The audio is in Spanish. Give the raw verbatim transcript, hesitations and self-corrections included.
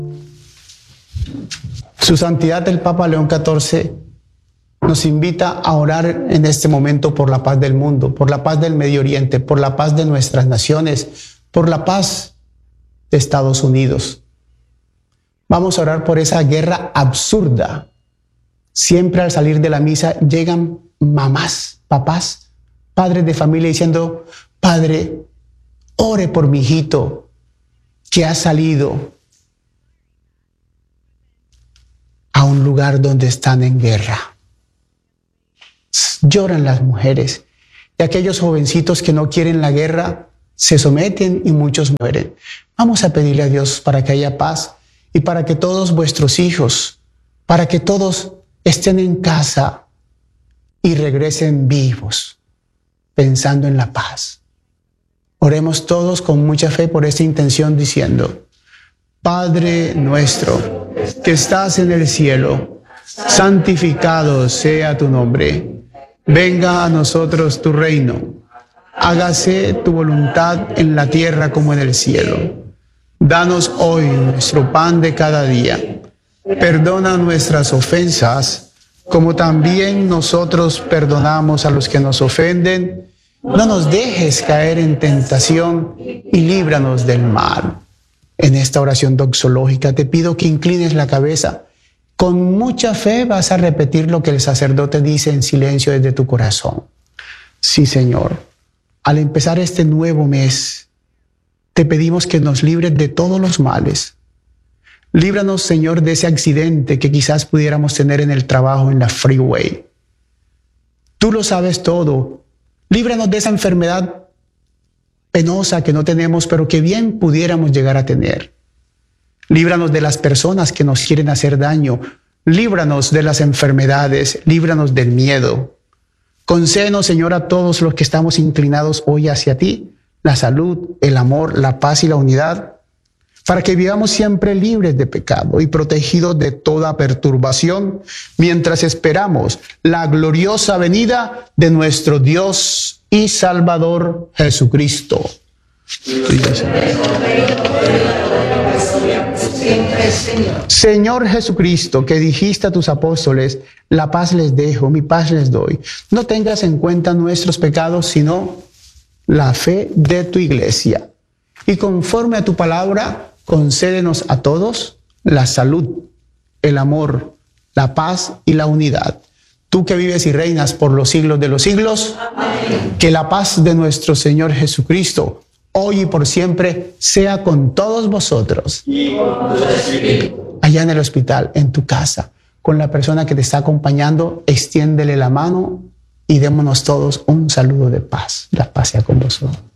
Su Santidad el Papa León catorce nos invita a orar en este momento por la paz del mundo, por la paz del Medio Oriente, por la paz de nuestras naciones, por la paz de Estados Unidos. Vamos a orar por esa guerra absurda. Siempre al salir de la misa llegan mamás, papás, padres de familia diciendo: Padre, ore por mi hijito que ha salido a un lugar donde están en guerra. Lloran las mujeres y aquellos jovencitos que no quieren la guerra se someten y muchos mueren. Vamos a pedirle a Dios para que haya paz y para que todos vuestros hijos, para que todos estén en casa y regresen vivos, pensando en la paz. Oremos todos con mucha fe por esta intención diciendo: Padre nuestro, que estás en el cielo, santificado sea tu nombre. Venga a nosotros tu reino. Hágase tu voluntad en la tierra como en el cielo. Danos hoy nuestro pan de cada día. Perdona nuestras ofensas, como también nosotros perdonamos a los que nos ofenden. No nos dejes caer en tentación y líbranos del mal. En esta oración doxológica te pido que inclines la cabeza. Con mucha fe vas a repetir lo que el sacerdote dice en silencio desde tu corazón. Sí, Señor, al empezar este nuevo mes, te pedimos que nos libres de todos los males. Líbranos, Señor, de ese accidente que quizás pudiéramos tener en el trabajo, en la freeway. Tú lo sabes todo. Líbranos de esa enfermedad penosa que no tenemos, pero que bien pudiéramos llegar a tener. Líbranos de las personas que nos quieren hacer daño. Líbranos de las enfermedades. Líbranos del miedo. Concédenos, Señor, a todos los que estamos inclinados hoy hacia ti, la salud, el amor, la paz y la unidad, para que vivamos siempre libres de pecado y protegidos de toda perturbación, mientras esperamos la gloriosa venida de nuestro Dios y Salvador Jesucristo. Señor Jesucristo, que dijiste a tus apóstoles: la paz les dejo, mi paz les doy. No tengas en cuenta nuestros pecados, sino la fe de tu iglesia. Y conforme a tu palabra, concédenos a todos la salud, el amor, la paz y la unidad. Tú que vives y reinas por los siglos de los siglos, amén. Que la paz de nuestro Señor Jesucristo, hoy y por siempre, sea con todos vosotros. Y con tu espíritu. Allá en el hospital, en tu casa, con la persona que te está acompañando, extiéndele la mano y démonos todos un saludo de paz. La paz sea con vosotros.